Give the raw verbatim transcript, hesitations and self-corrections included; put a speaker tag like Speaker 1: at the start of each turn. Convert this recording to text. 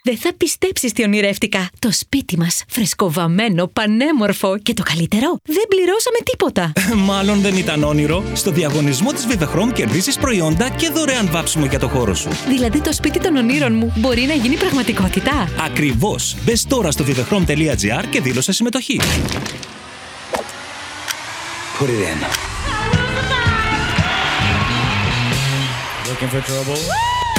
Speaker 1: Δεν θα πιστέψεις τι ονειρεύτηκα. Το σπίτι μας, φρεσκοβαμμένο, πανέμορφο και το καλύτερο, δεν πληρώσαμε τίποτα.
Speaker 2: Μάλλον δεν ήταν όνειρο. Στο διαγωνισμό της Vivechrome κερδίζεις προϊόντα και δωρεάν βάψιμο για το χώρο σου.
Speaker 1: Δηλαδή το σπίτι των ονείρων μου μπορεί να γίνει πραγματικότητα.
Speaker 2: Ακριβώς. Μπες τώρα στο vivechrome τελεία gr και δήλωσε συμμετοχή.
Speaker 3: Put it in.
Speaker 4: Looking for trouble?